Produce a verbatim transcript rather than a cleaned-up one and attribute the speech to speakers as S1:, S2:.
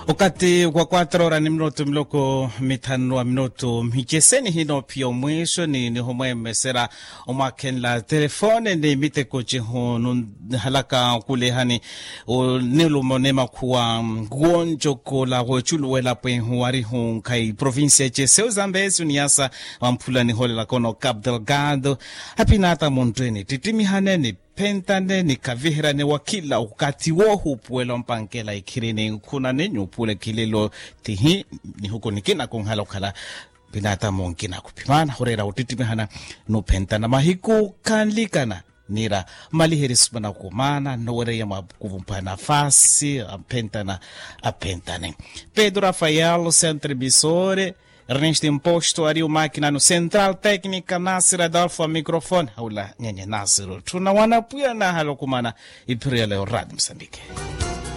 S1: Wakati kwa quattro ora ni minuto mloko mitano wa minuto mhicheseni hino pio mwisho ni ni homo mesera omaken la telefone ni mite kochi honu halaka kule hani nilu monema kuwa gonjo kola gochulu wela pwe huari hun kai provincia cheseo zambezi uniasa wampula ni hole la kono Cabo Delgado hapinata montweni titimi haneni pentane ni kavihira ne wakila ukati wo hupuelo mpankela ikirine kuna nenyu pule kililo tihi ni huko nikina kunghala ukhala pinata monkina kupimana horera utitimihana no pentana mahiku kanlikana nira maliherismana kumana nore ya mabukuvumpa nafasi apentana apentane Pedro Rafael Centro Emisore Ernest Imposto Ariu Máquina no Central Técnica Nasir Adolfo a microfone haula nyenye Nasir tuna wanapuya na halokumana ipirele Radio Moçambique.